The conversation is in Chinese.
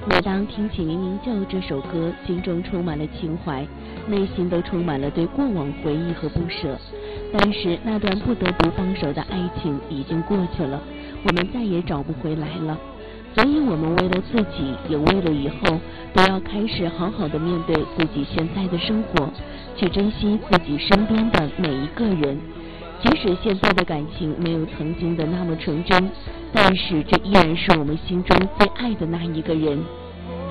每当听起《明明就》这首歌，心中充满了情怀，内心都充满了对过往回忆和不舍。但是那段不得不放手的爱情已经过去了，我们再也找不回来了。所以我们为了自己，也为了以后，都要开始好好的面对自己现在的生活，去珍惜自己身边的每一个人。即使现在的感情没有曾经的那么纯真，但是这依然是我们心中最爱的那一个人。